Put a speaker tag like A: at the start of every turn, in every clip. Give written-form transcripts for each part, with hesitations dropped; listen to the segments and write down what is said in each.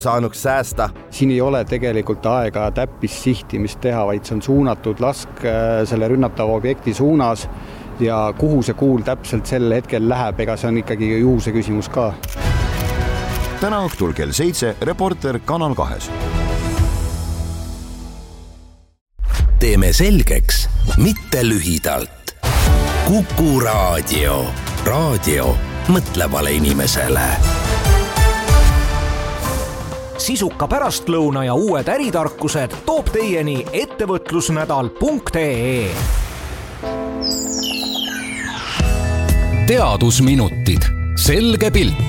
A: saanuks säästa.
B: Siin ei ole tegelikult aega täppissihtimist teha, vaid see on suunatud lask selle rünnatava objekti suunas ja kuhu see kuul täpselt sel hetkel läheb, ega see on ikkagi juhuse küsimus ka.
C: Täna õhtul kell 7 Reporter Kanal 2.
D: Teeme selgeks, mitte lühidalt. Kuku Raadio. Raadio mõtlevale inimesele. Sisuka pärastlõuna ja uued äritarkused toob teieni ettevõtlusnädal.ee. Teadusminutid. Selge pilt.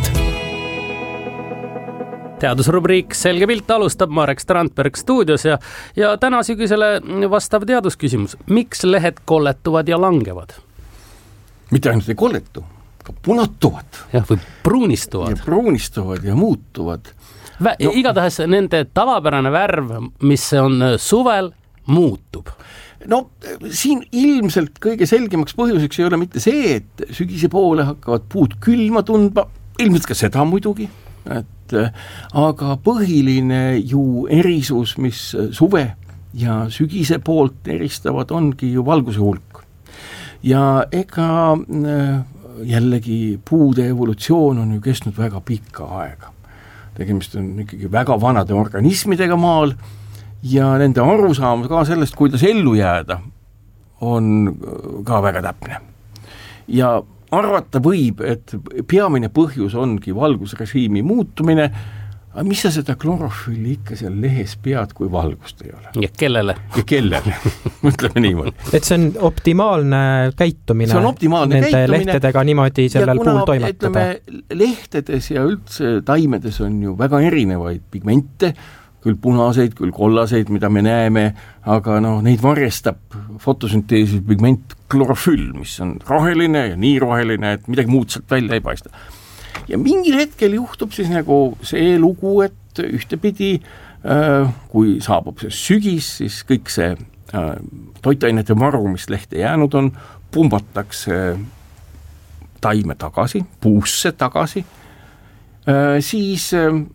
E: Teadusrubriik Selge pilt alustab Marek Strandberg stuudios ja täna sügisele vastav teadusküsimus. Miks lehed kolletuvad ja langevad?
F: Mitte ainult ei kolletu, ka punatuvad.
E: Jah, või pruunistuvad.
F: Ja pruunistuvad ja muutuvad.
E: Igatahes nende tavapärane värv, mis on suvel, muutub.
F: No siin ilmselt kõige selgemaks põhjuseks ei ole mitte see, et sügise poole hakkavad puud külma tundma, ilmselt ka seda muidugi, aga põhiline ju erisus, mis suve ja sügise poolt eristavad, ongi ju valguse hulk. Ja ega jällegi puude evolutsioon on ju kestnud väga pikka aega. Tegemist on ikkagi väga vanade organismidega maal ja nende arusaam ka sellest, kuidas ellu jääda, on ka väga täpne. Ja arvata võib, et peamine põhjus ongi valgusrežiimi muutumine, aga mis sa seda klorofülli ikka seal lehes pead, kui valgust ei ole?
E: Ja kellele?
F: Ja kellele, mõtleme niimoodi.
G: Et see on optimaalne käitumine, nende lehtedega niimoodi sellel puul toimetada.
F: Lehtedes ja üldse taimedes on ju väga erinevaid pigmente, küll punaseid, küll kollaseid, mida me näeme, aga neid varjestab fotosünteesis pigment klorofüll, mis on roheline ja nii roheline, et midagi muud sealt välja ei paista. Ja mingil hetkel juhtub siis nagu see lugu, et ühtepidi, kui saabub see sügis, siis kõik see toitainete varu, mis lehte jäänud on, pumbatakse taime tagasi, puusse tagasi, siis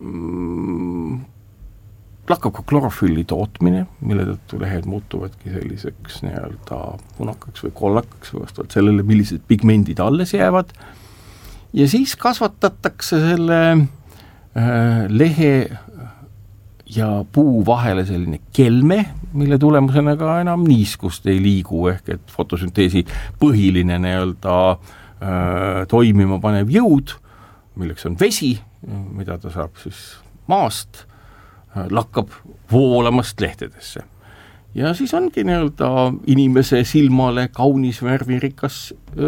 F: lakkab ka klorofülli tootmine, mille tõttu lehed muutuvadki selliseks nii-öelda punakaks või kollakaks vastavalt sellele, millised pigmendid alles jäävad. Ja siis kasvatatakse selle lehe ja puu vahele selline kelme, mille tulemusena ka enam niiskust ei liigu, ehk et fotosünteesi põhiline nii-öelda toimima panev jõud, milleks on vesi, mida ta saab siis maast, lakkab voolamast lehtedesse. Ja siis ongi nii-öelda inimese silmale kaunis värvirikas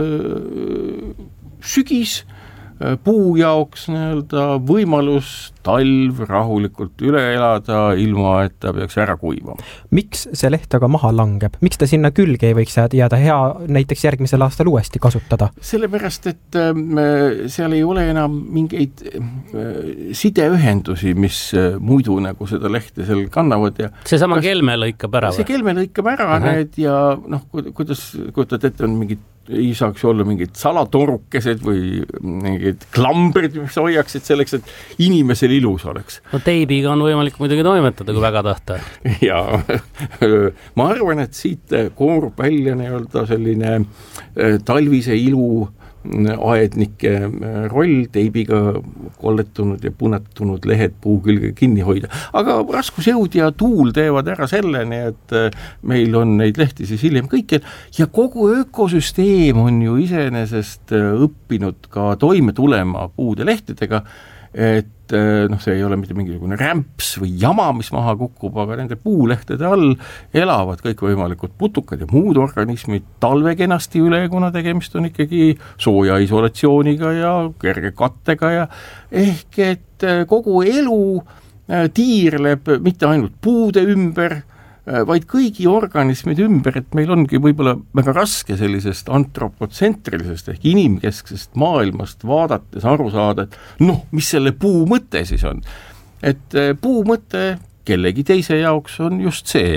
F: sügis, puu jaoks nii-öelda võimalus talv rahulikult üle elada, ilma et ta peaks ära kuivama.
G: Miks see leht aga maha langeb? Miks ta sinna külge ei võiks jääda hea näiteks järgmisel aastal uuesti kasutada?
F: Sellepärast, et seal ei ole enam mingeid sideühendusi, mis muidu nagu seda lehte seal kannavad. Ja
E: seesama kelme lõikab ära?
F: See kelme lõikab ära need ja kuidas kujutad ette, on mingid ei saaks olla mingid salatorukesed või mingid klambrid, mis hoiaksid selleks, et inimesel ilus oleks.
E: No teibiga on võimalik muidugi toimetada, kui väga tahta.
F: Ja ma arvan, et siit koorub välja nii-öelda selline talvise ilu aednike roll, teibiga kolletunud ja punatunud lehed puu külge kinni hoida. Aga raskusjõud ja tuul teevad ära selleni, et meil on neid lehti siis hiljem kõikjal ja kogu ökosüsteem on ju iseenesest õppinud ka toime tulema puude lehtedega, et see ei ole mitte mingisugune rämps või jama, mis maha kukub, aga nende puulehtede all elavad kõik võimalikud putukad ja muud organismid talvekenasti üle, kuna tegemist on ikkagi sooja isolatsiooniga ja kerge kattega ja ehk et kogu elu tiirleb mitte ainult puude ümber, vaid kõigi organismid ümber, et meil ongi võib-olla väga raske sellisest antropotsentrilisest ehk inimkesksest maailmast vaadates aru saada, et mis selle puu mõte siis on. Et puu mõte kellegi teise jaoks on just see, et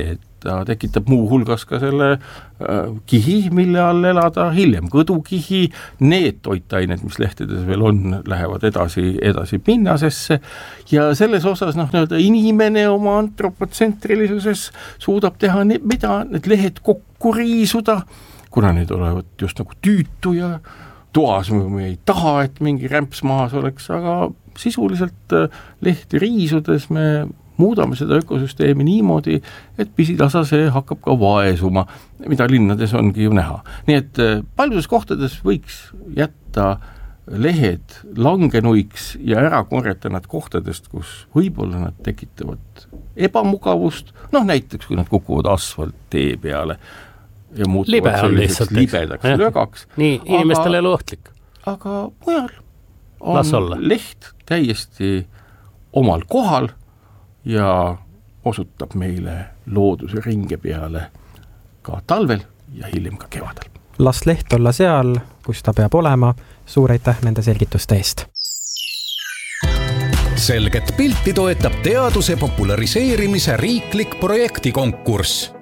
F: ta tekitab muu hulgas ka selle kihi, mille all elada, hiljem kõdukihi, need toitained, mis lehtedes veel on, lähevad edasi pinnasesse ja selles osas inimene oma antropotsentrilisuses suudab teha mida need lehed kokku riisuda, kuna need olevat just nagu tüütu ja toas me ei taha, et mingi rämps maas oleks, aga sisuliselt lehti riisudes me muudame seda ökosüsteemi niimoodi, et pisitasa see hakkab ka vaesuma, mida linnades ongi ju näha. Nii et paljudes kohtades võiks jätta lehed langenuiks ja ära korjata nad kohtadest, kus võib-olla nad tekitavad ebamugavust, näiteks kui nad kukuvad asfalttee peale ja muutuvad selliseks libedaks lögaks.
E: Nii, inimestele elu ohtlik.
F: Aga mujal on leht täiesti omal kohal ja osutab meile looduse ringe peale ka talvel ja hiljem ka kevadel.
G: Las leht olla seal, kus ta peab olema. Suur aitäh nende selgituste eest.
D: Selget pilti toetab teaduse populariseerimise riiklik projektikonkurss.